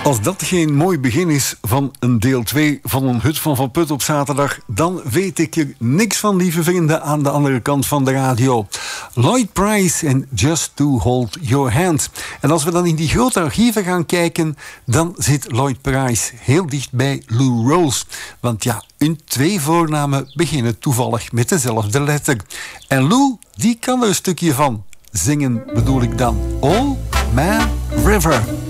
Als dat geen mooi begin is van een deel 2 van een Hut van Van Putten op zaterdag, dan weet ik er niks van, lieve vrienden, aan de andere kant van de radio. Lloyd Price en Just to Hold Your Hand. En als we dan in die grote archieven gaan kijken, dan zit Lloyd Price heel dicht bij Lou Rawls. Want ja, hun twee voornamen beginnen toevallig met dezelfde letter. En Lou, die kan er een stukje van. Zingen bedoel ik dan. Old Man River.